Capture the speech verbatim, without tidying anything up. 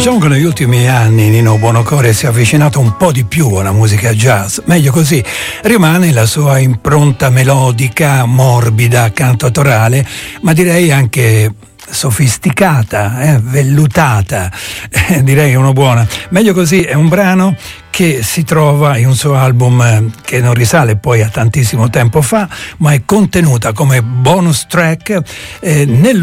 Diciamo che negli ultimi anni Nino Buonocore si è avvicinato un po' di più alla musica jazz, meglio così. Rimane la sua impronta melodica, morbida, cantautorale, ma direi anche sofisticata, eh, vellutata, eh, direi uno buona. Meglio così è un brano che si trova in un suo album eh, che non risale poi a tantissimo tempo fa, ma è contenuta come bonus track eh, nel